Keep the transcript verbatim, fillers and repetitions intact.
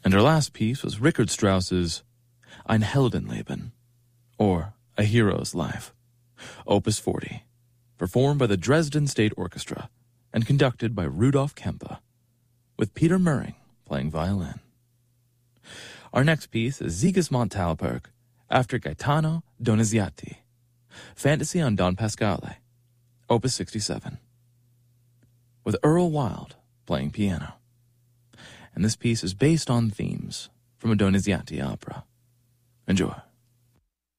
And our last piece was Richard Strauss's Ein Heldenleben, or A Hero's Life, Opus forty, performed by the Dresden State Orchestra and conducted by Rudolf Kempe, with Peter Murring playing violin. Our next piece is Sigismund Thalberg, after Gaetano Donizetti, Fantasy on Don Pasquale, Opus sixty-seven, with Earl Wild playing piano. And this piece is based on themes from a Donizetti opera. Enjoy.